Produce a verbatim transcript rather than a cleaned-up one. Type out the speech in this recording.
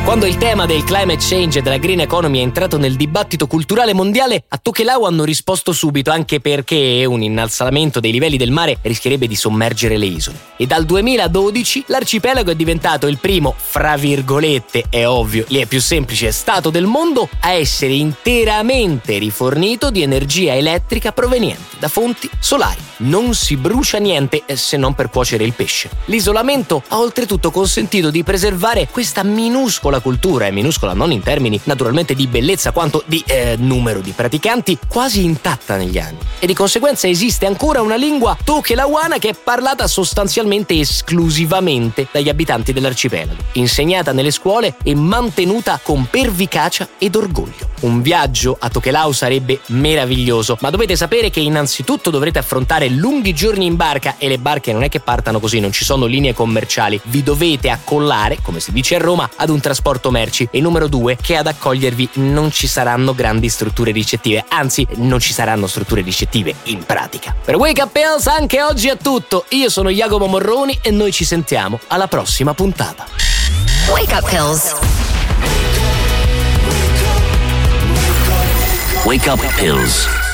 Quando il tema del climate change e della green economy è entrato nel dibattito culturale mondiale, a Tokelau hanno risposto subito, anche perché un innalzamento dei livelli del mare rischierebbe di sommergere le isole. E dal duemiladodici l'arcipelago è diventato il primo, fra virgolette, è ovvio, lì è più semplice, stato del mondo a essere interamente rifornito di energia elettrica proveniente da fonti solari. Non si brucia niente se non per cuocere il pesce. L'isolamento ha oltretutto consentito di preservare questa minuscola cultura, e minuscola non in termini naturalmente di bellezza quanto di eh, numero di praticanti, quasi intatta negli anni. E di conseguenza esiste ancora una lingua tokelauana che è parlata sostanzialmente esclusivamente dagli abitanti dell'arcipelago, insegnata nelle scuole e mantenuta con pervicacia ed orgoglio. Un viaggio a Tokelau sarebbe meraviglioso, ma dovete sapere che innanzitutto dovrete affrontare lunghi giorni in barca, e le barche non è che partano così, non ci sono linee commerciali. Vi dovete accollare, come si dice a Roma, ad un trasporto merci. E numero due, che ad accogliervi non ci saranno grandi strutture ricettive, anzi non ci saranno strutture ricettive in pratica. Per Wake Up Pills anche oggi è tutto. Io sono Jacopo Morroni e noi ci sentiamo alla prossima puntata. Wake Up Pills. Wake Up Pills.